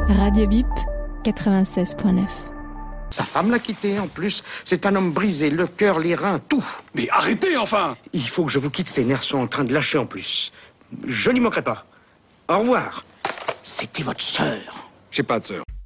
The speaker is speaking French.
Radio Bip 96.9. Sa femme l'a quitté en plus. C'est un homme brisé, le cœur, les reins, tout. Mais arrêtez enfin! Il faut que je vous quitte, ses nerfs sont en train de lâcher en plus. Je n'y manquerai pas. Au revoir. C'était votre sœur. J'ai pas de sœur.